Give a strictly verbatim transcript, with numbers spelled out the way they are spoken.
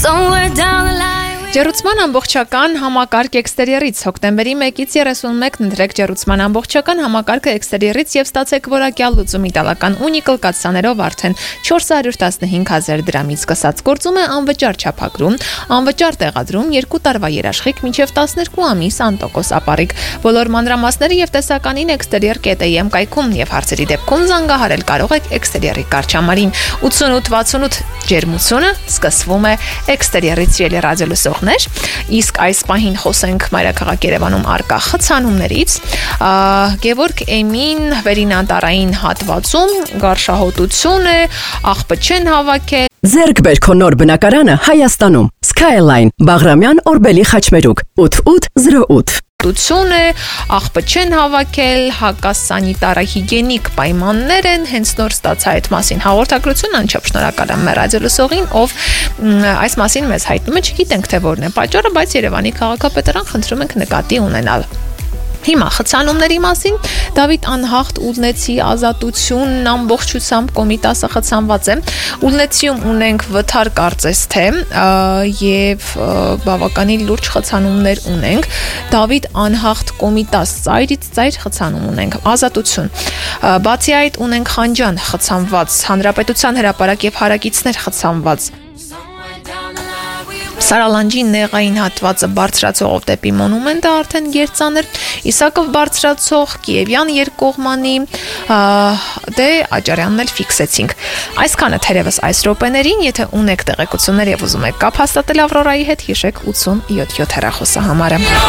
Somewhere down the line. Ջեռուցման ամբողջական համակարգ էքստերիերից հոկտեմբերի մեկից երեսունմեկ ընտրեք ջեռուցման ամբողջական համակարգը էքստերիերից եւ ստացեք որակյալ լուծում իտալական ունիկալ կաթսաներով արդեն չորս հարյուր տասնհինգ հազար դրամից սկսած գործում է անվճար չափագրում, անվճար տեղադրում, երկու տարվա երաշխիք մինչեւ տասներկու ամիս անտոկոս ապարիկ։ Բոլոր մանրամասների եւ տեսականին էքստերիեր կետ է եմ կայքում եւ հարցերի դեպքում զանգահարել կարող եք էքստերիերի կարճամարին ութսունութ վաթսունութ ջերմությունը սկսվում է էքստերիերից ելի ռադիոլուսող Իսկ այս պահին խոսենք մայրաքաղաք Երևանում արկա խցանումներից Գևորգ Էմին վերինանտարային հատվածում գարշահոտություն է, աղբը չեն հավաքել Ձեռք բեր քո նոր բնակարանը Հայաստանում Skyline Բաղրամյան Օրբելի խաչմերուկ ութ ութ զրո ութ է, աղբը չեն հավաքել, հակասանիտարահիգենիկ պայմաններ են, հենց նոր ստացա այդ մասին հաղորդագրություն, անչափ շնորհակալ եմ մեր ռադիոլուսողին, ով այս մասին մեզ հայտնում է, չգիտենք թե որն է պատճառը, բայց Երևանի քաղաքապետարան խնդրում ենք նկատի ունենալ։ Հիմա խցանումների մասին Դավիթ Անհախտ Ուլնեցի ազատությունն ամբողջությամբ կոմիտասը խցանված է Ուլնեցիում ունենք վթար կարծես թե եւ բավականին լուրջ խցանումներ ունենք Դավիթ Անհախտ կոմիտաս ծայրից ծայր խցանում ունենք ազատություն բացի այդ ունենք Խանջան խցանված Հանրապետության հրապարակ եւ հարակիցներ խցանված Սարալանջի նեղային հատվածը բարձրացողով դեպի մոնումենտը արդեն գերծաներ, Իսակով բարձրացող Կիևյան երկկողմանի դե Աճարյանն էլ ֆիքսեցինք։ Այսքանը թերևս այս րոպեներին, եթե ունեք տեղեկություններ եւ ուզում եք կապ հաստատել Ավրորայի հետ, հիշեք ութսուն յոթ յոթ հեռախոսահամարը։